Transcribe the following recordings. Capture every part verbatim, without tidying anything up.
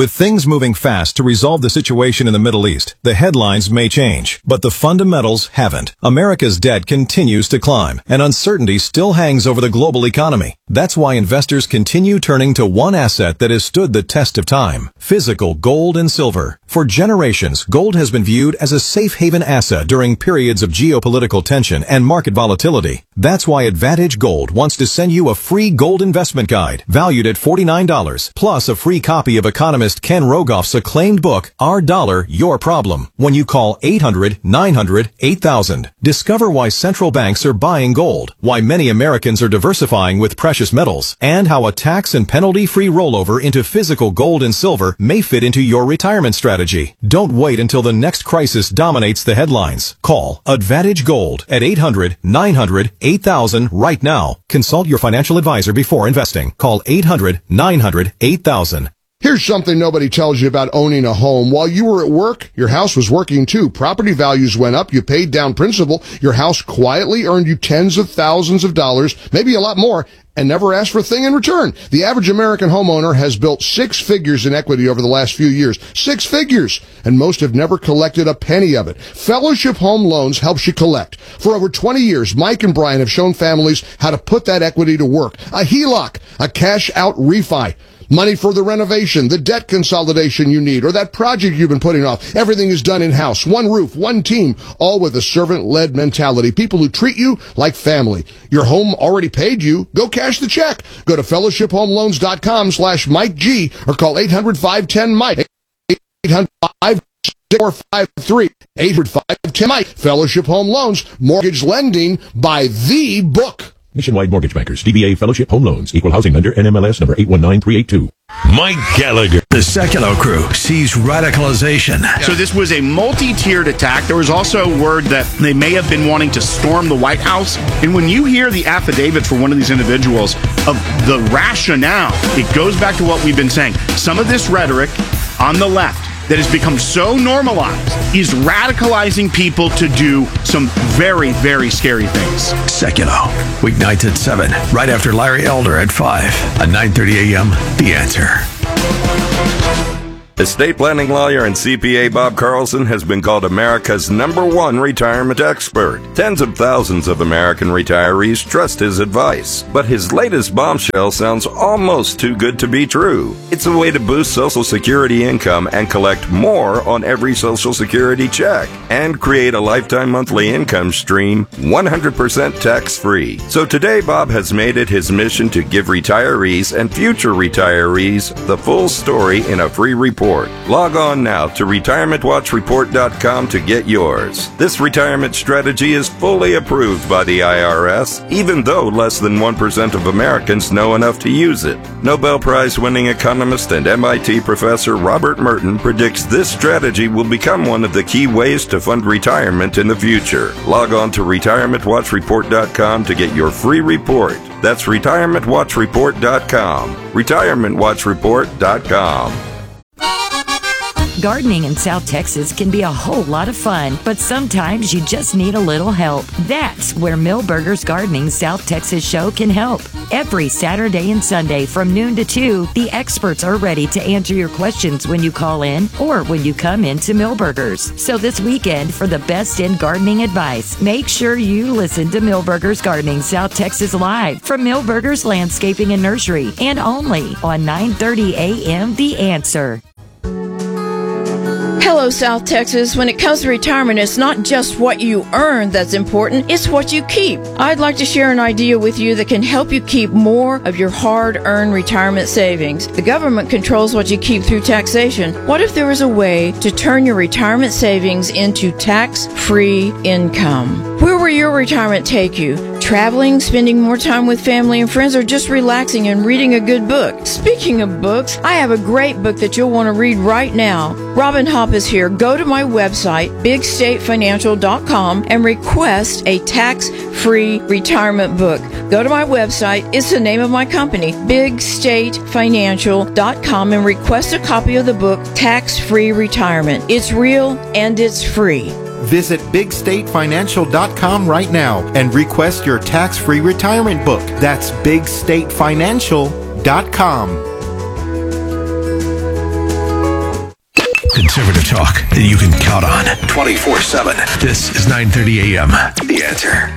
With things moving fast to resolve the situation in the Middle East, the headlines may change, but the fundamentals haven't. America's debt continues to climb, and uncertainty still hangs over the global economy. That's why investors continue turning to one asset that has stood the test of time: physical gold and silver. For generations, gold has been viewed as a safe haven asset during periods of geopolitical tension and market volatility. That's why Advantage Gold wants to send you a free gold investment guide valued at forty-nine dollars, plus a free copy of economist Ken Rogoff's acclaimed book, Our Dollar, Your Problem, when you call eight hundred, nine hundred, eight thousand. Discover why central banks are buying gold, why many Americans are diversifying with precious metals, and how a tax and penalty-free rollover into physical gold and silver may fit into your retirement strategy. Don't wait until the next crisis dominates the headlines. Call Advantage Gold at eight hundred, nine hundred, eight thousand right now. Consult your financial advisor before investing. Call eight hundred, nine hundred, eight thousand. Here's something nobody tells you about owning a home. While you were at work, your house was working too. Property values went up. You paid down principal. Your house quietly earned you tens of thousands of dollars, maybe a lot more, and never asked for a thing in return. The average American homeowner has built six figures in equity over the last few years. Six figures! And most have never collected a penny of it. Fellowship Home Loans helps you collect. For over twenty years, Mike and Brian have shown families how to put that equity to work. A H E L O C, a cash-out refi. Money for the renovation, the debt consolidation you need, or that project you've been putting off. Everything is done in-house. One roof, one team, all with a servant-led mentality. People who treat you like family. Your home already paid you. Go cash the check. Go to fellowship home loans dot com slash Mike G or call eight hundred, five one zero, Mike. eight hundred, five four five three. eight hundred, five one zero, Mike. Fellowship Home Loans. Mortgage lending by the book. Nationwide Mortgage Bankers, D B A Fellowship Home Loans, Equal Housing Lender, N M L S number eight one nine three eight two. Mike Gallagher. The Sekulow crew sees radicalization. So this was a multi-tiered attack. There was also word that they may have been wanting to storm the White House. And when you hear the affidavits for one of these individuals of the rationale, it goes back to what we've been saying. Some of this rhetoric on the left that has become so normalized is radicalizing people to do some very, very scary things. Sekulow, weeknights at seven, right after Larry Elder at five, at nine thirty a.m., The Answer. Estate planning lawyer and C P A Bob Carlson has been called America's number one retirement expert. Tens of thousands of American retirees trust his advice. But his latest bombshell sounds almost too good to be true. It's a way to boost Social Security income and collect more on every Social Security check and create a lifetime monthly income stream one hundred percent tax-free. So today, Bob has made it his mission to give retirees and future retirees the full story in a free report. Log on now to retirement watch report dot com to get yours. This retirement strategy is fully approved by the I R S, even though less than one percent of Americans know enough to use it. Nobel Prize-winning economist and M I T professor Robert Merton predicts this strategy will become one of the key ways to fund retirement in the future. Log on to retirement watch report dot com to get your free report. That's retirement watch report dot com. retirement watch report dot com. Gardening in South Texas can be a whole lot of fun, but sometimes you just need a little help. That's where Millburgers Gardening South Texas Show can help. Every Saturday and Sunday from noon to two, the experts are ready to answer your questions when you call in or when you come into Millburgers. So this weekend, for the best in gardening advice, make sure you listen to Millburgers Gardening South Texas Live from Millburgers Landscaping and Nursery, and only on nine thirty a.m. The Answer. Hello, South Texas. When it comes to retirement, it's not just what you earn that's important, it's what you keep. I'd like to share an idea with you that can help you keep more of your hard-earned retirement savings. The government controls what you keep through taxation. What if there was a way to turn your retirement savings into tax-free income? Where will your retirement take you? Traveling, spending more time with family and friends, or just relaxing and reading a good book? Speaking of books, I have a great book that you'll want to read right now. Robin Hopp is here. Go to my website, big state financial dot com, and request a tax-free retirement book. Go to my website. It's the name of my company, big state financial dot com, and request a copy of the book, Tax-Free Retirement. It's real and it's free. Visit big state financial dot com right now and request your tax-free retirement book. That's big state financial dot com. Conservative talk that you can count on twenty-four seven. This is nine thirty a.m. The Answer.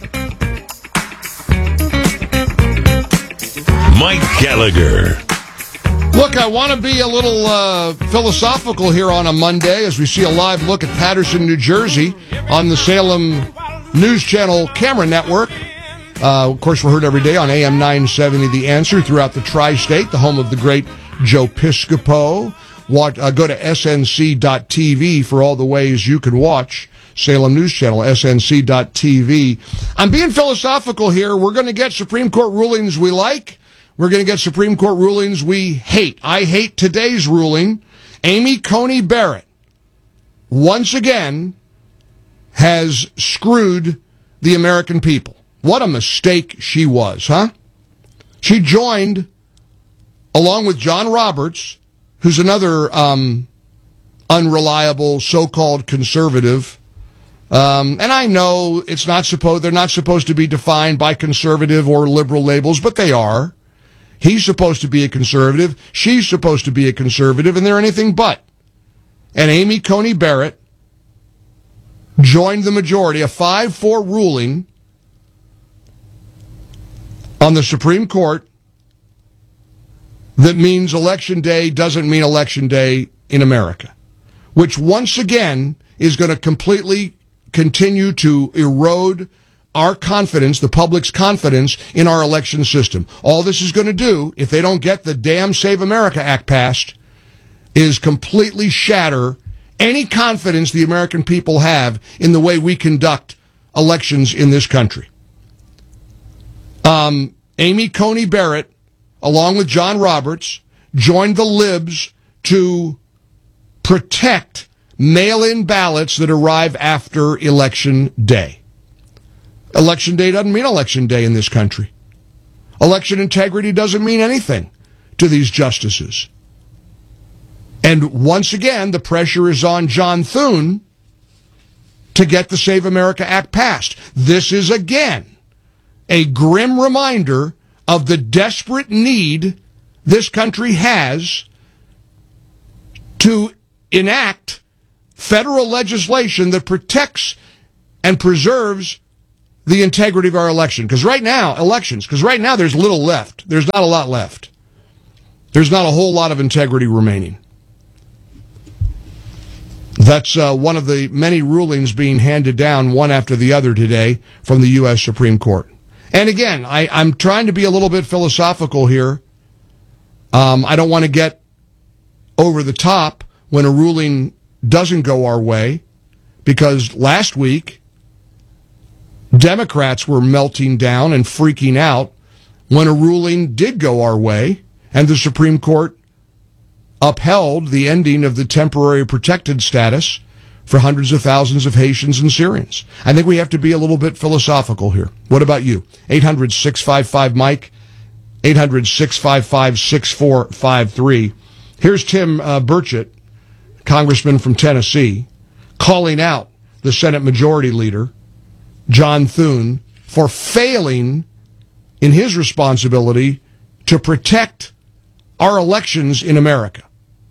Mike Gallagher. Look, I want to be a little uh, philosophical here on a Monday as we see a live look at Paterson, New Jersey on the Salem News Channel camera network. Uh, of course, we're heard every day on A M nine seventy The Answer throughout the tri-state, the home of the great Joe Piscopo. Watch, uh, go to S N C dot T V for all the ways you can watch Salem News Channel, S N C dot T V. I'm being philosophical here. We're going to get Supreme Court rulings we like. We're going to get Supreme Court rulings we hate. I hate today's ruling. Amy Coney Barrett, once again, has screwed the American people. What a mistake she was, huh? She joined, along with John Roberts, who's another um, unreliable so-called conservative. Um, and I know it's not supposed, they're not supposed to be defined by conservative or liberal labels, but they are. He's supposed to be a conservative. She's supposed to be a conservative, and they're anything but. And Amy Coney Barrett joined the majority, a five four ruling on the Supreme Court that means Election Day doesn't mean Election Day in America, which once again is going to completely continue to erode our confidence, the public's confidence in our election system. All this is going to do, if they don't get the damn Save America Act passed, is completely shatter any confidence the American people have in the way we conduct elections in this country. Um, Amy Coney Barrett, along with John Roberts, joined the libs to protect mail-in ballots that arrive after Election Day. Election Day doesn't mean Election Day in this country. Election integrity doesn't mean anything to these justices. And once again, the pressure is on John Thune to get the Save America Act passed. This is, again, a grim reminder of the desperate need this country has to enact federal legislation that protects and preserves the integrity of our election. Because right now, elections, because right now there's little left. There's not a lot left. There's not a whole lot of integrity remaining. That's uh, one of the many rulings being handed down one after the other today from the U S Supreme Court. And again, I, I'm trying to be a little bit philosophical here. Um, I don't want to get over the top when a ruling doesn't go our way, because last week, Democrats were melting down and freaking out when a ruling did go our way, and the Supreme Court upheld the ending of the temporary protected status for hundreds of thousands of Haitians and Syrians. I think we have to be a little bit philosophical here. What about you? eight hundred, six five five, Mike, eight hundred, six five five, six four five three. Here's Tim uh, Burchett, congressman from Tennessee, calling out the Senate Majority Leader, John Thune, for failing in his responsibility to protect our elections in America.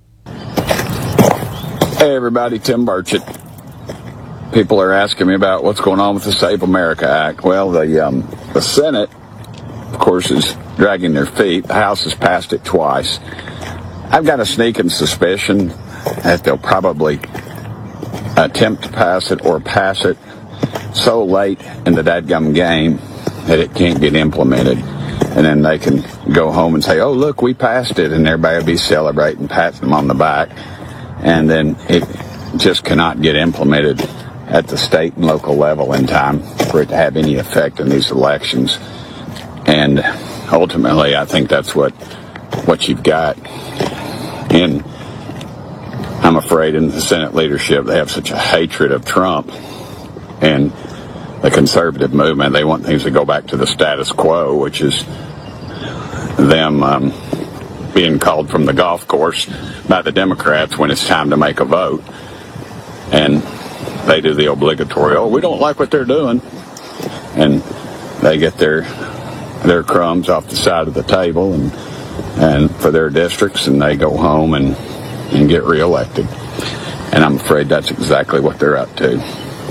Hey everybody, Tim Burchett. People are asking me about what's going on with the Save America Act. Well, the um, the Senate, of course, is dragging their feet. The House has passed it twice. I've got a sneaking suspicion that they'll probably attempt to pass it or pass it so late in the dadgum game that it can't get implemented. And then they can go home and say, oh, look, we passed it, and everybody will be celebrating, patting them on the back. And then it just cannot get implemented at the state and local level in time for it to have any effect in these elections. And ultimately, I think that's what what you've got. And I'm afraid in the Senate leadership, they have such a hatred of Trump and the conservative movement. They want things to go back to the status quo, which is them um, being called from the golf course by the Democrats when it's time to make a vote. And they do the obligatory, oh, we don't like what they're doing. And they get their their crumbs off the side of the table and and for their districts, and they go home and and get reelected. And I'm afraid that's exactly what they're up to.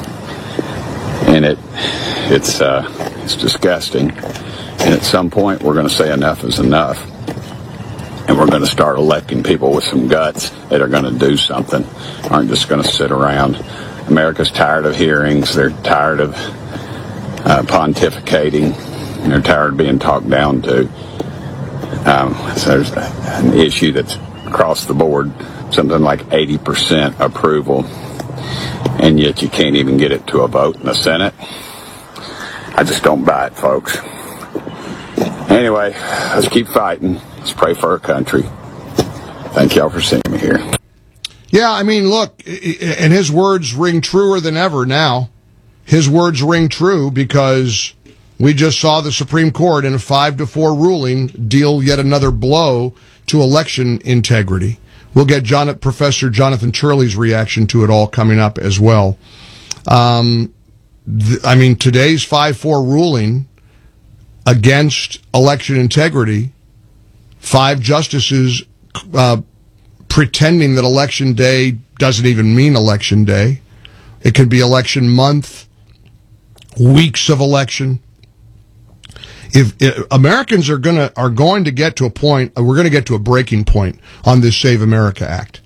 And it, it's, uh, it's disgusting. And at some point, we're going to say enough is enough. And we're going to start electing people with some guts that are going to do something, aren't just going to sit around. America's tired of hearings. They're tired of uh, pontificating. They're tired of being talked down to. Um, so there's an issue that's across the board, something like eighty percent approval, and yet you can't even get it to a vote in the Senate. I just don't buy it, folks. Anyway, let's keep fighting. Let's pray for our country. Thank y'all for seeing me here. Yeah, I mean, look, and his words ring truer than ever now. His words ring true because we just saw the Supreme Court in a five to four ruling deal yet another blow to election integrity. We'll get John, Professor Jonathan Turley's reaction to it all coming up as well. Um, th- I mean, today's five four ruling against election integrity, five justices uh, pretending that election day doesn't even mean election day. It could be election month, weeks of election. If, if Americans are gonna are going to get to a point, we're going to get to a breaking point on this Save America Act.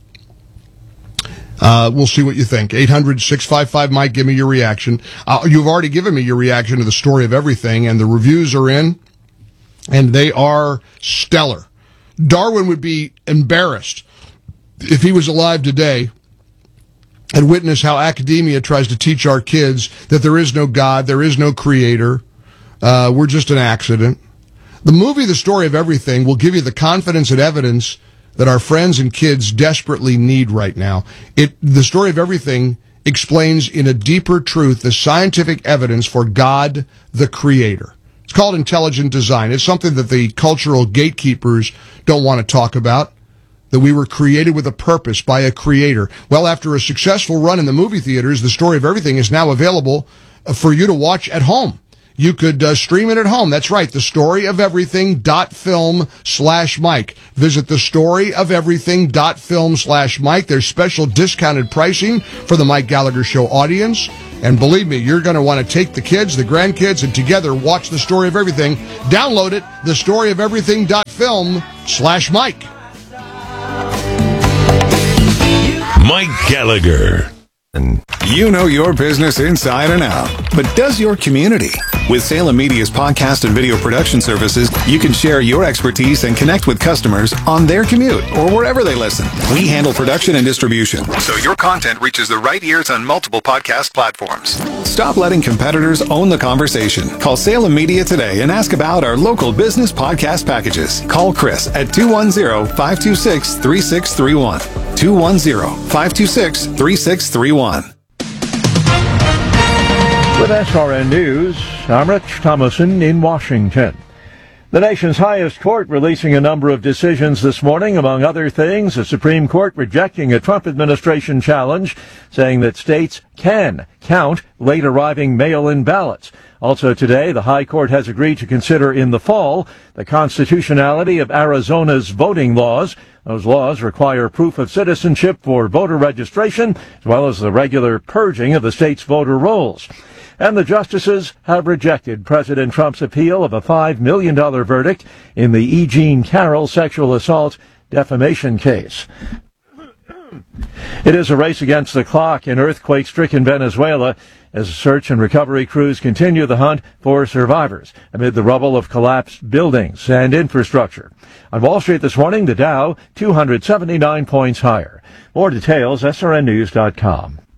Uh, we'll see what you think. eight hundred, six five five, Mike, give me your reaction. Uh, you've already given me your reaction to the story of everything, and the reviews are in, and they are stellar. Darwin would be embarrassed if he was alive today and witness how academia tries to teach our kids that there is no God, there is no creator. Uh, we're just an accident. The movie, The Story of Everything, will give you the confidence and evidence that our friends and kids desperately need right now. It, The Story of Everything explains in a deeper truth the scientific evidence for God, the Creator. It's called intelligent design. It's something that the cultural gatekeepers don't want to talk about, that we were created with a purpose by a creator. Well, after a successful run in the movie theaters, The Story of Everything is now available for you to watch at home. You could uh, stream it at home. That's right. The story of everything dot film slash Mike. Visit the story of everything dot film slash Mike. There's special discounted pricing for the Mike Gallagher Show audience. And believe me, you're going to want to take the kids, the grandkids, and together watch The Story of Everything. Download it, the story of everything dot film slash Mike. Mike Gallagher. And you know your business inside and out, but does your community? With Salem Media's podcast and video production services, you can share your expertise and connect with customers on their commute or wherever they listen. We handle production and distribution, so your content reaches the right ears on multiple podcast platforms. Stop letting competitors own the conversation. Call Salem Media today and ask about our local business podcast packages. Call Chris at two one zero, five two six, three six three one. two one zero, five two six, three six three one. With S R N News, I'm Rich Thomason in Washington. The nation's highest court releasing a number of decisions this morning. Among other things, the Supreme Court rejecting a Trump administration challenge, saying that states can count late arriving mail-in ballots. Also today, the High Court has agreed to consider in the fall the constitutionality of Arizona's voting laws. Those laws require proof of citizenship for voter registration, as well as the regular purging of the state's voter rolls. And the justices have rejected President Trump's appeal of a five million dollars verdict in the E. Jean Carroll sexual assault defamation case. It is a race against the clock in earthquake-stricken Venezuela as search and recovery crews continue the hunt for survivors amid the rubble of collapsed buildings and infrastructure. On Wall Street this morning, the Dow two hundred seventy-nine points higher. More details, S R N news dot com.